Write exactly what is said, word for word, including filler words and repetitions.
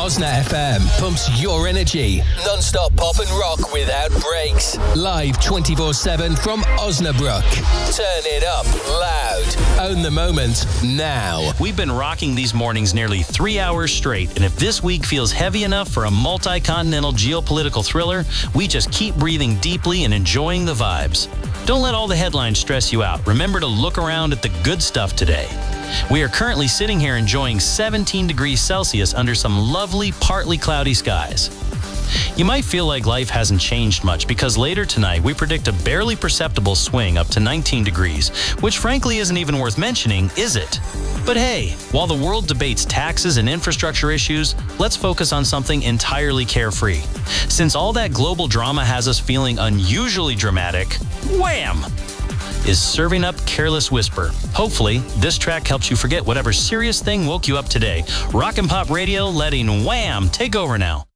Osna F M pumps your energy. Non-stop pop and rock without breaks. Live twenty-four seven from Osnabrück. Turn it up loud. Own the moment now. We've been rocking these mornings nearly three hours straight, and if this week feels heavy enough for a multi-continental geopolitical thriller, we just keep breathing deeply and enjoying the vibes. Don't let all the headlines stress you out. Remember to look around at the good stuff today. We are currently sitting here enjoying seventeen degrees Celsius under some lovely, partly cloudy skies. You might feel like life hasn't changed much because later tonight we predict a barely perceptible swing up to nineteen degrees, which frankly isn't even worth mentioning, is it? But hey, while the world debates taxes and infrastructure issues, let's focus on something entirely carefree. Since all that global drama has us feeling unusually dramatic, wham! Is serving up Careless Whisper. Hopefully, this track helps you forget whatever serious thing woke you up today. Rock and Pop Radio letting Wham take over now.